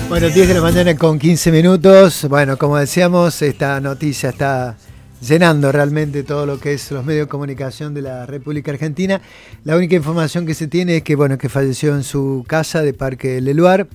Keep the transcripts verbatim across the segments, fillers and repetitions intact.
Bueno, diez de la mañana con quince minutos. Bueno, como decíamos, esta noticia está llenando realmente todo lo que es los medios de comunicación de la República Argentina. La única información que se tiene es que, bueno, que falleció en su casa de Parque Leluar.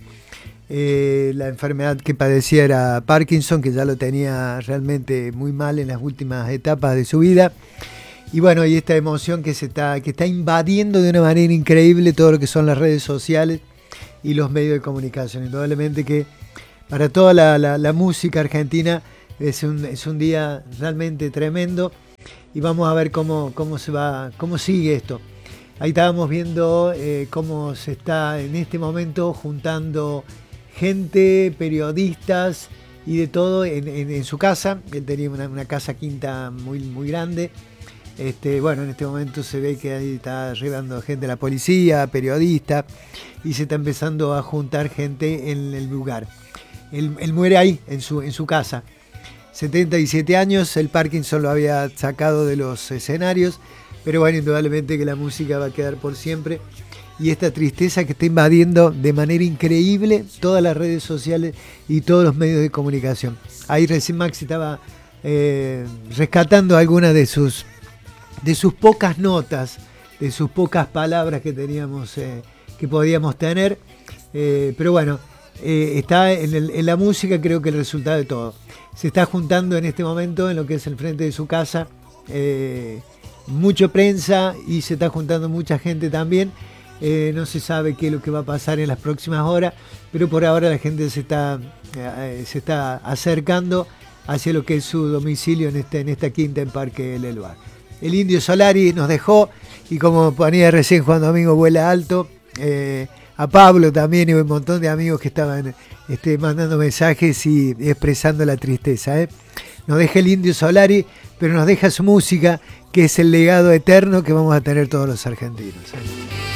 Eh, la enfermedad que padecía era Parkinson, que ya lo tenía realmente muy mal en las últimas etapas de su vida. Y bueno, y esta emoción que se está, que está invadiendo de una manera increíble todo lo que son las redes sociales y los medios de comunicación. Indudablemente que para toda la, la, la música argentina es un, es un día realmente tremendo, y vamos a ver cómo, cómo se va, cómo sigue esto. Ahí estábamos viendo eh, cómo se está en este momento juntando gente, periodistas y de todo en, en, en su casa. Él tenía una, una casa quinta muy, muy grande. Este, bueno, en este momento se ve que ahí está arribando gente de la policía, periodistas, y se está empezando a juntar gente en el lugar. Él, él muere ahí, en su, en su casa. setenta y siete años, el Parkinson lo había sacado de los escenarios, pero bueno, indudablemente que la música va a quedar por siempre. Y esta tristeza que está invadiendo de manera increíble todas las redes sociales y todos los medios de comunicación. Ahí recién Maxi estaba eh, rescatando algunas de sus... de sus pocas notas, de sus pocas palabras que teníamos, eh, que podíamos tener, eh, pero bueno, eh, está en, el, en la música, creo que el resultado de todo. Se está juntando en este momento en lo que es el frente de su casa, eh, mucha prensa, y se está juntando mucha gente también. Eh, no se sabe qué es lo que va a pasar en las próximas horas, pero por ahora la gente se está, eh, se está acercando hacia lo que es su domicilio en, este, en esta quinta en Parque Leluar. El Indio Solari nos dejó, y como ponía recién Juan Domingo Vuela Alto, eh, a Pablo también y un montón de amigos que estaban este, mandando mensajes y expresando la tristeza. ¿eh? Nos deja el Indio Solari, pero nos deja su música, que es el legado eterno que vamos a tener todos los argentinos. ¿eh?